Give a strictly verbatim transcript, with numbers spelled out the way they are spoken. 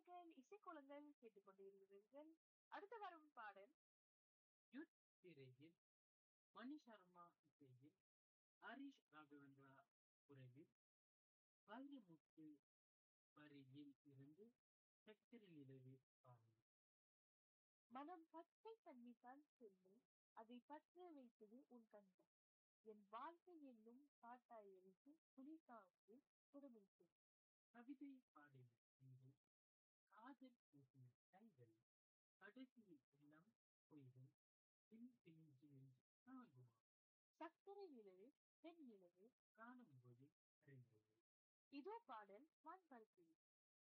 நேயர்கள் இசைக்குளங்கள் கேட்டுக்கொண்டிருக்கிறீர்கள். அடுத்து வரும் பாடல் யுத் திரையில் மணி சர்மா இசையில் ஹரிஷ் ராகவேந்திரா குரலில் வைரமுத்து வரியில் இருந்து சக்கரை நிலவே பாடல். மனம் பச்சை தண்ணி தான் சொல்லு, அதை பற்ற வைத்தது உன் கண்கள். என் வாழ்க்கை என்னும் காட்டாயிருக்கு குளிர்காற்று குடுமித்து. கவிதை பாடின நீங்கள் காதல் பேசின கைகள் கடைசியில் எல்லாம் பொய்கள் பின் பிரிஞ்சு என்று தாங்குமா சக்கரை நிலவு பெண் நிலவு. காணும்போது அறிந்தது. இதோ பாடல் வான்